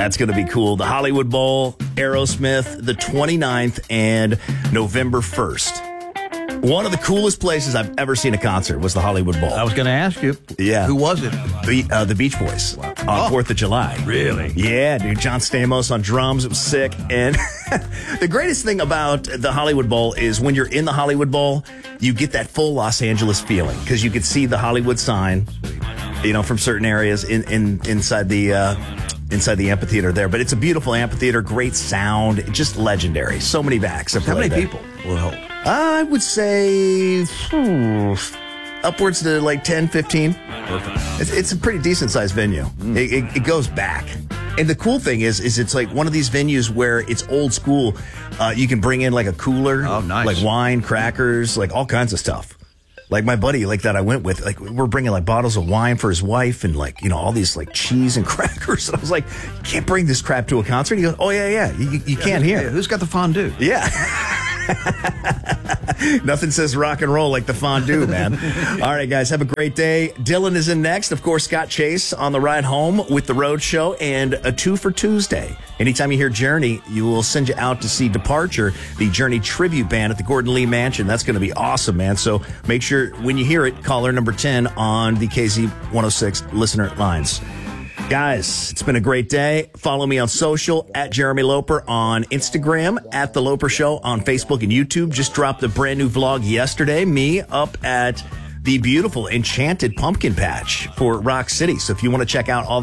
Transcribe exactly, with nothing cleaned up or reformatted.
That's going to be cool. The Hollywood Bowl, Aerosmith, the twenty-ninth and November first. One of the coolest places I've ever seen a concert was the Hollywood Bowl. I was going to ask you. Yeah. Who was it? The, uh, the Beach Boys wow. on Oh. fourth of July. Really? Yeah, dude. John Stamos on drums. It was sick. And the greatest thing about the Hollywood Bowl is when you're in the Hollywood Bowl, you get that full Los Angeles feeling because you can see the Hollywood sign, you know, from certain areas in, in inside the uh, inside the amphitheater there. But it's a beautiful amphitheater, great sound, just legendary. So many acts. How many there. people will hold? I would say hmm, upwards to like ten, fifteen. Perfect. It's, it's a pretty decent sized venue. Mm. It, it, it goes back. And the cool thing is, is it's like one of these venues where it's old school. Uh, you can bring in like a cooler, oh, nice. like wine, crackers, like all kinds of stuff. Like my buddy, like that I went with, like we're bringing like bottles of wine for his wife and like, you know, all these like cheese and crackers. And I was like, you can't bring this crap to a concert. He goes, oh yeah, yeah, you, you yeah, can't hear. Yeah, who's got the fondue? Yeah. Nothing says rock and roll like the fondue, man. All right, guys, have a great day. Dylan is in next. Of course, Scott Chase on the ride home with the Road Show and a two for Tuesday. Anytime you hear Journey, you will send you out to see Departure, the Journey tribute band at the Gordon Lee Mansion. That's going to be awesome, man. So make sure when you hear it, caller number ten on the K Z one oh six listener lines. Guys, it's been a great day. Follow me on social at Jeremy Loper on Instagram, at The Loper Show on Facebook and YouTube. Just dropped a brand new vlog yesterday. Me up at the beautiful Enchanted Pumpkin Patch for Rock City. So if you want to check out all